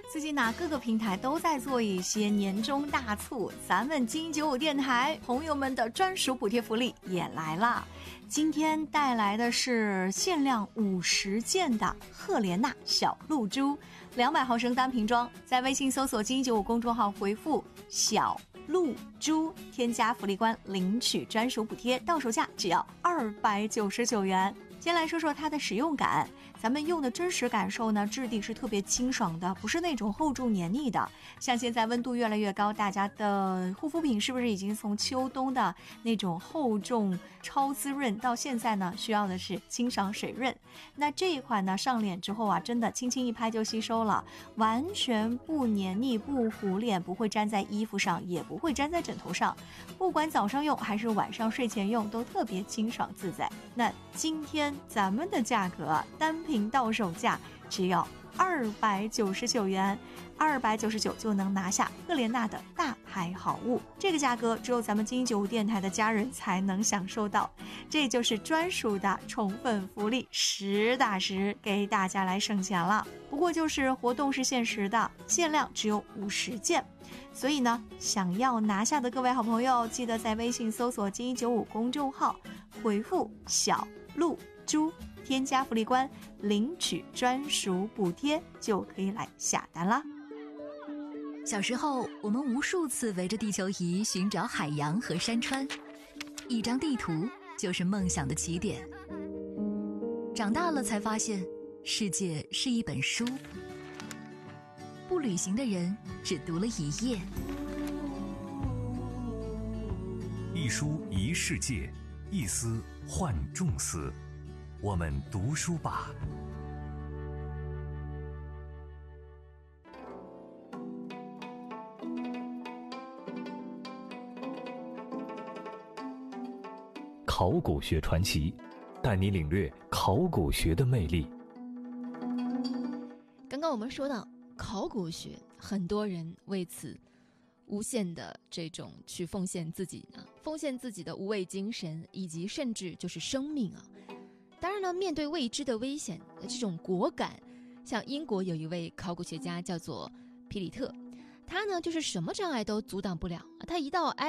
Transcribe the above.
最近各个平台都在做一些年终大促，咱们金95电台朋友们的专属补贴福利也来了。今天带来的是限量50件的赫莲娜小露珠，200毫升单瓶装，在微信搜索金95公众号回复小露珠，添加福利官领取专属补贴，到手价只要299元。先来说说它的使用感，咱们用的真实感受呢，质地是特别清爽的，不是那种厚重黏腻的。像现在温度越来越高，大家的护肤品是不是已经从秋冬的那种厚重超滋润，到现在呢需要的是清爽水润。那这一款呢上脸之后真的轻轻一拍就吸收了，完全不黏腻不糊脸，不会粘在衣服上，也不会粘在枕头上，不管早上用还是晚上睡前用都特别清爽自在。那今天咱们的价格单瓶到手价只要299元，299就能拿下赫莲娜的大牌好物，这个价格只有咱们金95电台的家人才能享受到，这就是专属的宠粉福利，实打实给大家来省钱了。不过就是活动是限时的，限量只有50件，所以呢，想要拿下的各位好朋友，记得在微信搜索金95公众号，回复小露珠，添加福利官领取专属补贴，就可以来下单啦。 小时候，我们无数次围着地球仪寻找海洋和山川，一张地图就是梦想的起点。长大了才发现，世界是一本书，不旅行的人只读了一页。 一书一世界，一思换众思，我们读书吧。考古学传奇，带你领略考古学的魅力。 刚刚我们说到考古学，很多人为此无限的这种去奉献自己呢，奉献自己的无畏精神，以及甚至就是生命啊。当然呢，面对未知的危险的这种果敢，像英国有一位考古学家叫做皮里特，他呢就是什么障碍都阻挡不了，他一到